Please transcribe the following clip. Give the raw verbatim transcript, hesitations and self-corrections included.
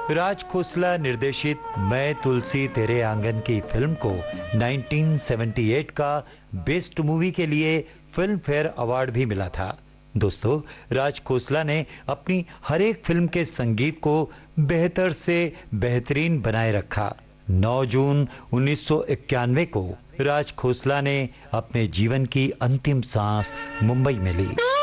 राज खोसला निर्देशित मैं तुलसी तेरे आंगन की फिल्म को उन्नीस सौ अठहत्तर का बेस्ट मूवी के लिए फिल्म फेयर अवार्ड भी मिला था। दोस्तों, राज खोसला ने अपनी हर एक फिल्म के संगीत को बेहतर से बेहतरीन बनाए रखा। नौ जून उन्नीस सौ इक्यानवे को राज खोसला ने अपने जीवन की अंतिम सांस मुंबई में ली।